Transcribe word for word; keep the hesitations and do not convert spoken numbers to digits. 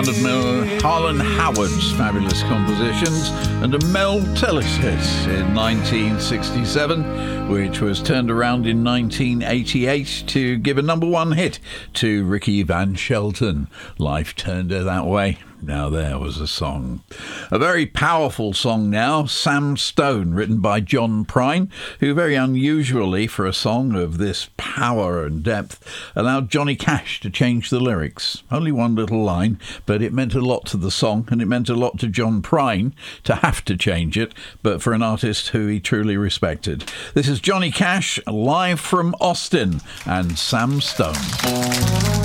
one of Mel- Harlan Howard's fabulous compositions, and a Mel Tillis hit in nineteen sixty-seven, which was turned around in nineteen eighty-eight to give a number one hit to Ricky Van Shelton. Life turned her that way. Now there was a song. A very powerful song now, Sam Stone, written by John Prine, who very unusually for a song of this power and depth allowed Johnny Cash to change the lyrics. Only one little line, but it meant a lot to the song, and it meant a lot to John Prine to have to change it, but for an artist who he truly respected. This is Johnny Cash live from Austin and Sam Stone.